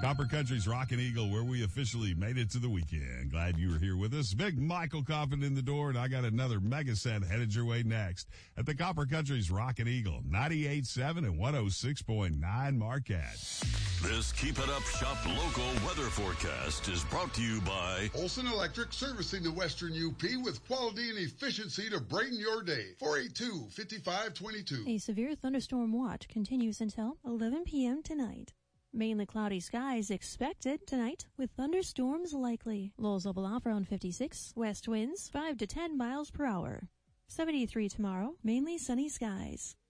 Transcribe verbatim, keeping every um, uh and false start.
Copper Country's Rockin' Eagle, where we officially made it to the weekend. Glad you were here with us. Big Michael Coffin in the door, and I got another mega set headed your way next at the Copper Country's Rockin' Eagle, ninety-eight point seven and one oh six point nine Marquette. This Keep It Up Shop local weather forecast is brought to you by Olson Electric, servicing the Western U P with quality and efficiency to brighten your day. four eight two, five five two two. A severe thunderstorm watch continues until eleven p.m. tonight. Mainly cloudy skies expected tonight with thunderstorms likely. Lows level off around fifty-six. West winds five to ten miles per hour. seventy-three tomorrow. Mainly sunny skies.